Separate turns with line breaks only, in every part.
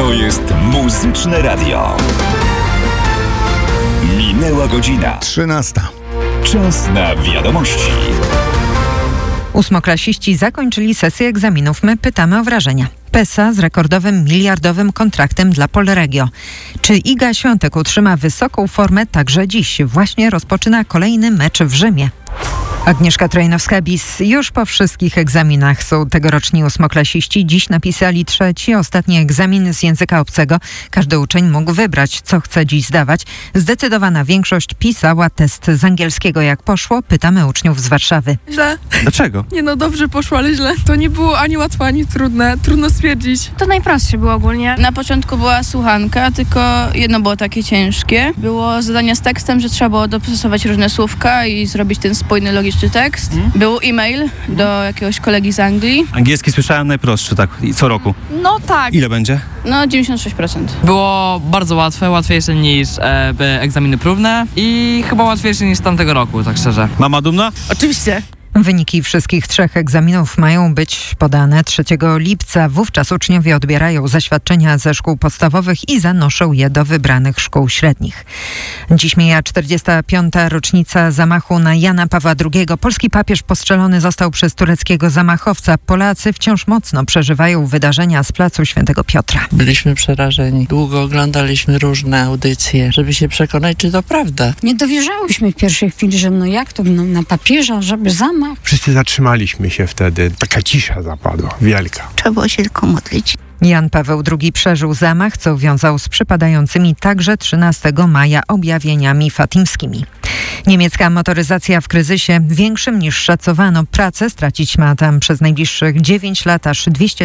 To jest Muzyczne Radio. Minęła godzina
13.
Czas na wiadomości.
Ósmoklasiści zakończyli sesję egzaminów. My pytamy o wrażenia. PESA z rekordowym miliardowym kontraktem dla Polregio. Czy Iga Świątek utrzyma wysoką formę także dziś? Właśnie rozpoczyna kolejny mecz w Rzymie. Agnieszka Trojnowska-Bis. Już po wszystkich egzaminach są tegoroczni ósmoklasiści. Dziś napisali trzeci, ostatni egzamin z języka obcego. Każdy uczeń mógł wybrać, co chce dziś zdawać. Zdecydowana większość pisała test z angielskiego. Jak poszło? Pytamy uczniów z Warszawy.
Źle.
Dlaczego?
Dobrze poszło, ale źle. To nie było ani łatwe, ani trudne. Trudno stwierdzić.
To najprostsze było ogólnie.
Na początku była słuchanka, tylko jedno było takie ciężkie. Było zadanie z tekstem, że trzeba było dostosować różne słówka i zrobić ten spójny, logiczny tekst. Był e-mail do jakiegoś kolegi z Anglii.
Angielski słyszałem najprostszy, tak, co roku.
No tak.
Ile będzie?
96%.
Było bardzo łatwe, łatwiejsze niż egzaminy próbne i chyba łatwiejsze niż tamtego roku, tak szczerze.
Mama dumna?
Oczywiście.
Wyniki wszystkich trzech egzaminów mają być podane 3 lipca. Wówczas uczniowie odbierają zaświadczenia ze szkół podstawowych i zanoszą je do wybranych szkół średnich. Dziś mija 45. rocznica zamachu na Jana Pawła II. Polski papież postrzelony został przez tureckiego zamachowca. Polacy wciąż mocno przeżywają wydarzenia z placu Świętego Piotra.
Byliśmy przerażeni. Długo oglądaliśmy różne audycje, żeby się przekonać, czy to prawda.
Nie dowierzałyśmy w pierwszej chwili, że jak to na papieża, żeby zamach.
Wszyscy zatrzymaliśmy się wtedy. Taka cisza zapadła, wielka.
Trzeba było się tylko modlić.
Jan Paweł II przeżył zamach, co wiązał z przypadającymi także 13 maja objawieniami fatimskimi. Niemiecka motoryzacja w kryzysie większym niż szacowano. Pracę stracić ma tam przez najbliższych 9 lat aż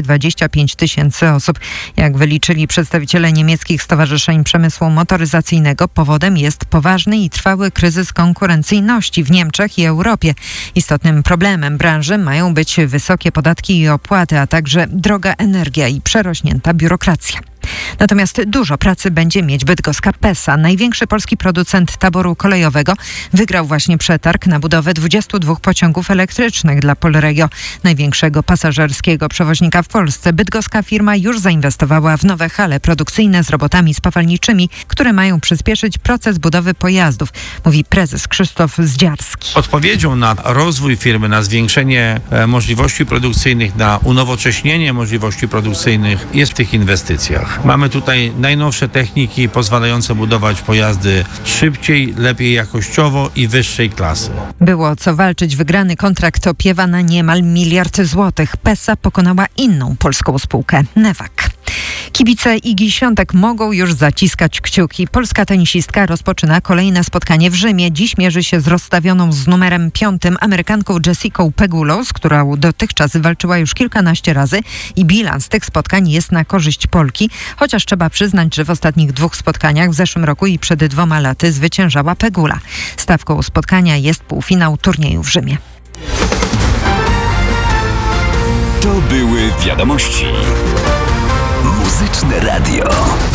225 000 osób. Jak wyliczyli przedstawiciele niemieckich stowarzyszeń przemysłu motoryzacyjnego, powodem jest poważny i trwały kryzys konkurencyjności w Niemczech i Europie. Istotnym problemem branży mają być wysokie podatki i opłaty, a także droga energia i przerośnięta biurokracja. Natomiast dużo pracy będzie mieć bydgoska PESA. Największy polski producent taboru kolejowego wygrał właśnie przetarg na budowę 22 pociągów elektrycznych dla Polregio, największego pasażerskiego przewoźnika w Polsce. Bydgoska firma już zainwestowała w nowe hale produkcyjne z robotami spawalniczymi, które mają przyspieszyć proces budowy pojazdów, mówi prezes Krzysztof Zdziarski.
Odpowiedzią na rozwój firmy, na zwiększenie możliwości produkcyjnych, na unowocześnienie możliwości produkcyjnych jest w tych inwestycjach. Mamy tutaj najnowsze techniki pozwalające budować pojazdy szybciej, lepiej jakościowo i wyższej klasy.
Było o co walczyć. Wygrany kontrakt opiewa na niemal 1 miliard złotych. PESA pokonała inną polską spółkę, Newag. Kibice Igi Świątek mogą już zaciskać kciuki. Polska tenisistka rozpoczyna kolejne spotkanie w Rzymie. Dziś mierzy się z rozstawioną z numerem 5 Amerykanką Jessicą Pegulą, z którą dotychczas walczyła już kilkanaście razy i bilans tych spotkań jest na korzyść Polki, chociaż trzeba przyznać, że w ostatnich 2 spotkaniach w zeszłym roku i przed 2 laty zwyciężała Pegula. Stawką spotkania jest półfinał turnieju w Rzymie.
To były wiadomości. Muzyczne Radio.